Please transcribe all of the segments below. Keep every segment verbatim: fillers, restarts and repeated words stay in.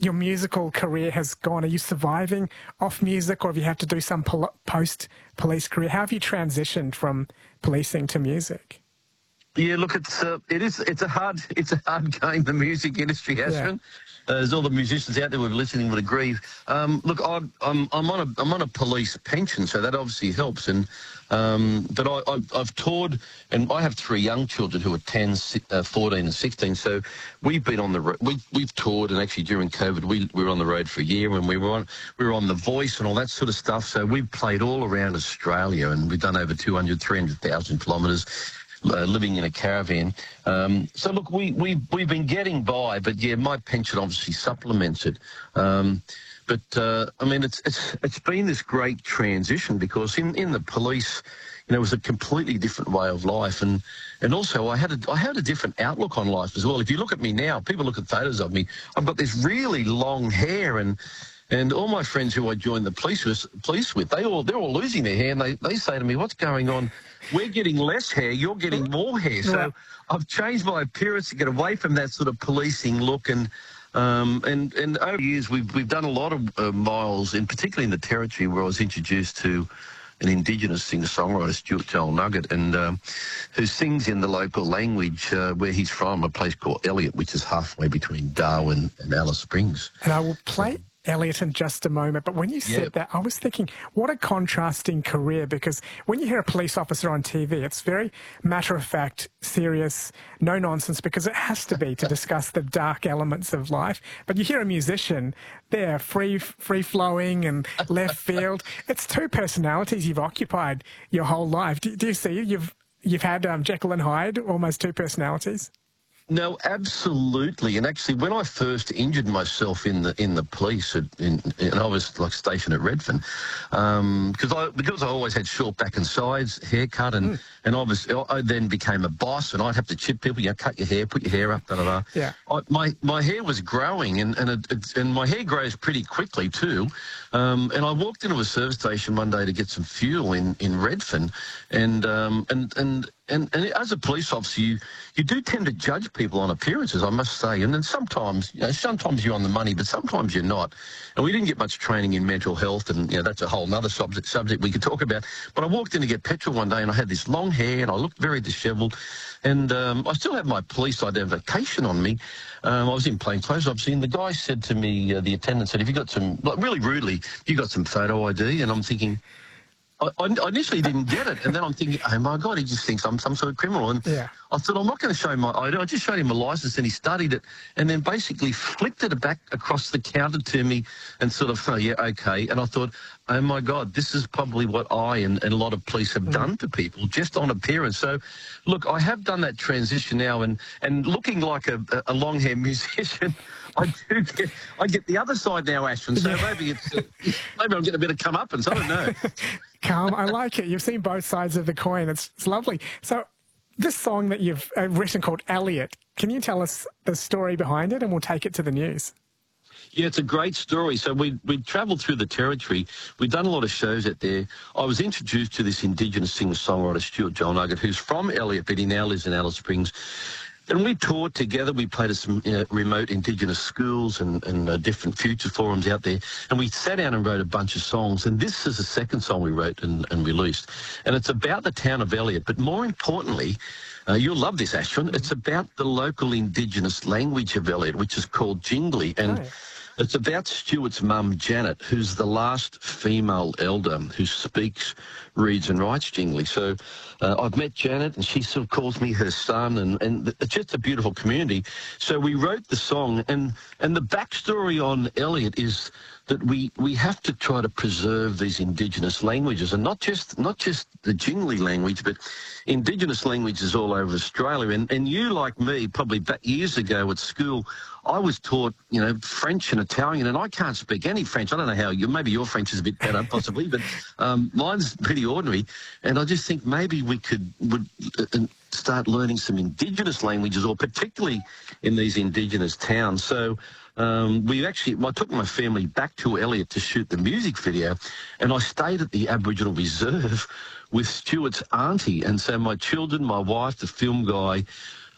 your musical career has gone? Are you surviving off music, or have you had to do some pol post-police career? How have you transitioned from policing to music? Yeah, look, it's uh, it is it's a hard it's a hard game, the music industry, Ashwin. Yeah. Uh, as all the musicians out there who are listening would agree. Um, look, I'm I'm I'm on a I'm on a police pension, so that obviously helps. And um, but I, I I've toured, and I have three young children who are ten, uh, fourteen, and sixteen. So we've been on the road. We we've toured, and actually during COVID, we, we were on the road for a year, and we were on we were on The Voice and all that sort of stuff. So we've played all around Australia, and we've done over two hundred, three hundred thousand kilometres. Uh, living in a caravan. Um, so, look, we, we, we've been getting by, but, yeah, my pension obviously supplements it. Um, but, uh, I mean, it's, it's it's been this great transition because in, in the police, you know, it was a completely different way of life. And, and also I had, a, I had a different outlook on life as well. If you look at me now, people look at photos of me, I've got this really long hair, and And all my friends who I joined the police with, police with, they all they're all losing their hair, and they, they say to me, "What's going on? We're getting less hair, you're getting more hair." So I've changed my appearance to get away from that sort of policing look, and um, and and over the years we've we've done a lot of uh, miles, in particularly in the Territory, where I was introduced to an Indigenous singer-songwriter, Stuart Joel Nugget, and um, who sings in the local language uh, where he's from, a place called Elliot, which is halfway between Darwin and Alice Springs. And I will play Elliot in just a moment, but when you said yep. that, I was thinking, what a contrasting career, because when you hear a police officer on T V, it's very matter-of-fact, serious, no nonsense, because it has to be to discuss the dark elements of life. But you hear a musician, they're free, free-flowing and left field. It's two personalities you've occupied your whole life. Do, do you see you've you've had um, Jekyll and Hyde, almost two personalities? No, absolutely. And actually, when I first injured myself in the in the police, in, and I was like stationed at Redfern, um, because I because I always had short back and sides, haircut, and mm. and I was I then became a boss, and I'd have to chip people, you know, cut your hair, put your hair up, da da da. Yeah. I, my my hair was growing, and and it, it, and my hair grows pretty quickly too. Um, and I walked into a service station one day to get some fuel in in Redfern, and um, and and. And, and as a police officer, you, you do tend to judge people on appearances, I must say. And then sometimes, you know, sometimes you're on the money, but sometimes you're not. And we didn't get much training in mental health, and, you know, that's a whole other subject, subject we could talk about. But I walked in to get petrol one day, and I had this long hair, and I looked very dishevelled. And um, I still had my police identification on me. Um, I was in plain clothes, obviously, and the guy said to me, uh, the attendant said, "Have you got some," like really rudely, "you got some photo I D?" And I'm thinking, I, I initially didn't get it, and then I'm thinking, oh my God, he just thinks I'm some sort of criminal. And yeah. I thought, I'm not going to show him my I D. I just showed him a license, and he studied it, and then basically flipped it back across the counter to me and sort of, oh yeah, okay. And I thought, oh my God, this is probably what I and, and a lot of police have mm. done to people just on appearance. So, look, I have done that transition now, and, and looking like a, a long-hair musician, I do get, I get the other side now, Ashwin. So yeah. maybe it's uh, maybe I'm getting a bit of comeuppance. I don't know. Calm, I like it. You've seen both sides of the coin. It's, it's lovely. So this song that you've uh, written called Elliot, can you tell us the story behind it, and we'll take it to the news? Yeah, it's a great story. So we we travelled through the Territory. We've done a lot of shows out there. I was introduced to this Indigenous singer-songwriter, Stuart Joel Nugget, who's from Elliot, but he now lives in Alice Springs. And we toured together. We played at some you know, remote Indigenous schools and, and uh, different future forums out there. And we sat down and wrote a bunch of songs. And this is the second song we wrote and, and released. And it's about the town of Elliot. But more importantly, uh, you'll love this, Ashwin, it's about the local Indigenous language of Elliot, which is called Jingli. And oh. It's about Stuart's mum, Janet, who's the last female elder who speaks, reads and writes Jingli. So uh, I've met Janet, and she sort of calls me her son, and, and it's just a beautiful community. So we wrote the song, and, and the backstory on Elliot is that we, we have to try to preserve these Indigenous languages, and not just not just the Jingli language, but Indigenous languages all over Australia. And, and you, like me, probably back years ago at school, I was taught, you know, French and Italian, and I can't speak any French. I don't know how you, maybe your French is a bit better, possibly, but um, mine's pretty ordinary. And I just think maybe we could would uh, start learning some Indigenous languages, or particularly in these Indigenous towns. So um, we actually, I took my family back to Elliot to shoot the music video, and I stayed at the Aboriginal Reserve with Stuart's auntie. And so my children, my wife, the film guy,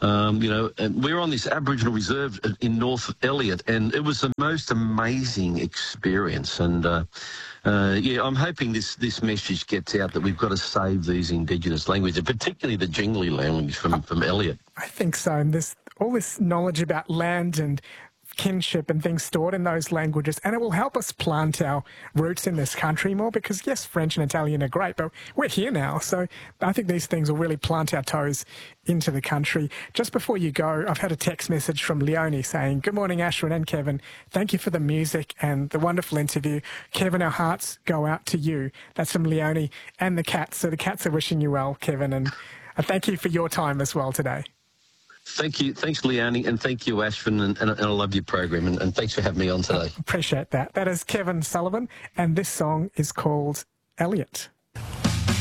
Um, you know, and we're on this Aboriginal reserve in North Elliot, and it was the most amazing experience. And uh, uh, yeah, I'm hoping this this message gets out that we've got to save these Indigenous languages, particularly the Jingli language from from Elliot. I think so. And this all this knowledge about land and kinship and things stored in those languages, and it will help us plant our roots in this country more, because yes, French and Italian are great, but we're here now, so I think these things will really plant our toes into the country. Just before you go, I've had a text message from Leonie saying, good morning Ashwin and Kevin, thank you for the music and the wonderful interview. Kevin, our hearts go out to you. That's from Leonie and the cats, so the cats are wishing you well, Kevin, and uh, thank you for your time as well today. Thank you. Thanks, Leonie, and thank you, Ashwin, and, and, and I love your program, and, and thanks for having me on today. I appreciate that. That is Kevin Sullivan, and this song is called Elliot.